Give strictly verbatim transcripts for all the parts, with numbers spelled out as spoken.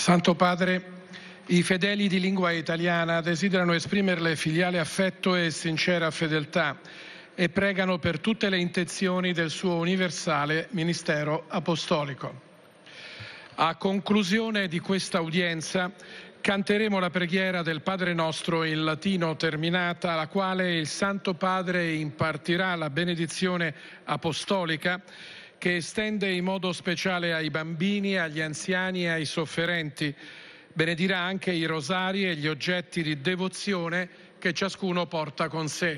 Santo Padre, i fedeli di lingua italiana desiderano esprimerle filiale affetto e sincera fedeltà e pregano per tutte le intenzioni del suo universale ministero apostolico. A conclusione di questa udienza canteremo la preghiera del Padre nostro in latino terminata, alla quale il Santo Padre impartirà la benedizione apostolica che estende in modo speciale ai bambini, agli anziani e ai sofferenti. Benedirà anche i rosari e gli oggetti di devozione che ciascuno porta con sé.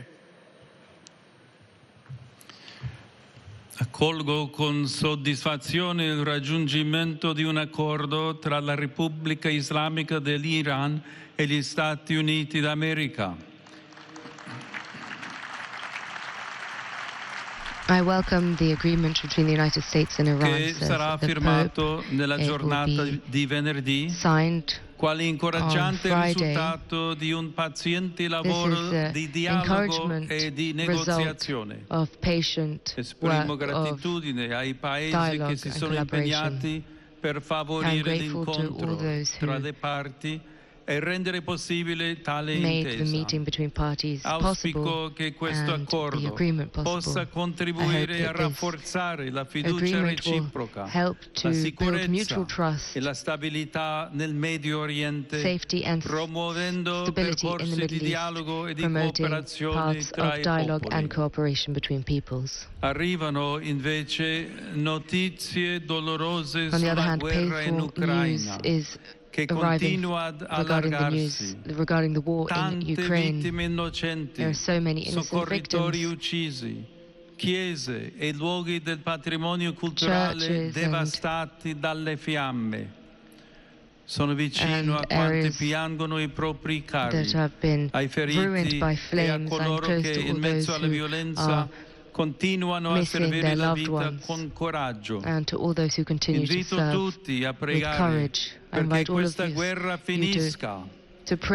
Accolgo con soddisfazione il raggiungimento di un accordo tra la Repubblica Islamica dell'Iran e gli Stati Uniti d'America. I welcome the agreement between the United States and Iran, che says sarà the firmato Pope. nella It will giornata be di venerdì, signed quale incoraggiante on Friday. risultato di un paziente This lavoro is the di dialogo encouragement e di result negoziazione. of patient Esprimo work, of gratitudine ai paesi dialogue che si and sono collaboration. impegnati per I'm favorire grateful to all l'incontro those who tra le parti e rendere possibile tale made the intesa. meeting between parties possible Auspico che questo and the accordo agreement possa possible. I hope contribuire a that this rafforzare la fiducia agreement will reciproca, help to la build sicurezza mutual trust, e la stabilità nel Medio Oriente, safety and promuovendo stability in the percorsi di Middle East, dialogo e di promoting cooperazione paths tra of i dialogue and popoli. cooperation between peoples. Arrivano invece notizie dolorose On the other sulla hand, guerra in painful news Ucraina, is che arriving continua ad regarding the news allargarsi. regarding the war in Tante Ukraine. vittime innocenti, There are so many innocent soccorritori victims, uccisi, chiese e luoghi del patrimonio culturale churches devastati dalle fiamme. Sono vicino and a quanti areas piangono i propri cari, that have been ai ruined feriti by e a flames. I'm coloro close che to in all mezzo those alla who violenza are continuano a missing servire their la loved vita ones, con coraggio. and to all those who continue to Invito serve tutti a with pregare courage. I perché invite all of questa you guerra you to, finisca to pray